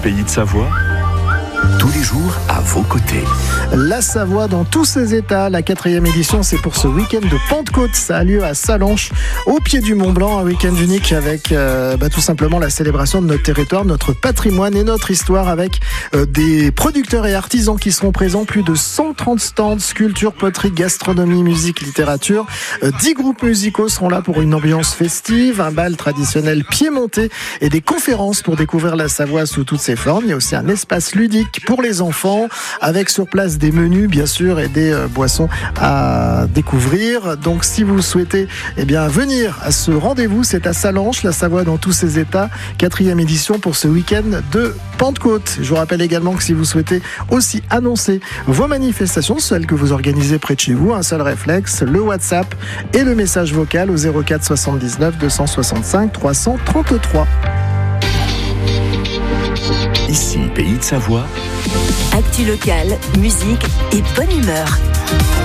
Pays de Savoie, tous les jours à vos côtés. La Savoie dans tous ses états, la 4e édition, c'est pour ce week-end de Pentecôte. Ça a lieu à Sallanches, au pied du Mont Blanc, un week-end unique avec tout simplement la célébration de notre territoire, notre patrimoine et notre histoire avec des producteurs et artisans qui seront présents, plus de 130 stands, sculpture, poterie, gastronomie, musique, littérature. 10 groupes musicaux seront là pour une ambiance festive, un bal traditionnel piémontais et des conférences pour découvrir la Savoie sous toutes ses formes. Il y a aussi un espace ludique pour les enfants avec sur place des menus bien sûr et des boissons à découvrir. Donc si vous souhaitez venir à ce rendez-vous, c'est à Sallanches, la Savoie dans tous ses états, 4e édition pour ce week-end de Pentecôte. Je vous rappelle également que si vous souhaitez aussi annoncer vos manifestations, celles que vous organisez près de chez vous, un seul réflexe, le WhatsApp et le message vocal au 04 79 265 333. Ici, Pays de Savoie. Actu locale, musique et bonne humeur.